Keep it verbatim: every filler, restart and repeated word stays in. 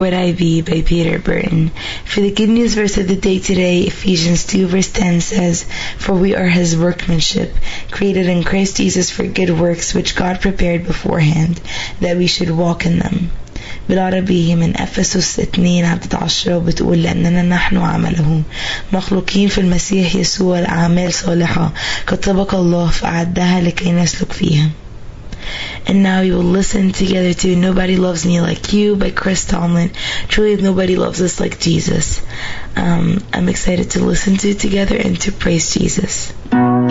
Would I Be by Peter Burton. For the good news verse of the day today, Ephesians two verse ten says, "For we are his workmanship, created in Christ Jesus for good works, which God prepared beforehand, that we should walk in them." بالعربي من أفسس اثنين عدد عشرة بتقول لأننا نحن عمله مخلوقين في المسيح يسوع الأعمال صالحة قد سبق الله فأعدها لكي نسلك فيها. And now we will listen together to Nobody Loves Me Like You by Chris Tomlin. Truly nobody loves us like Jesus. Um, I'm excited to listen to it together and to praise Jesus.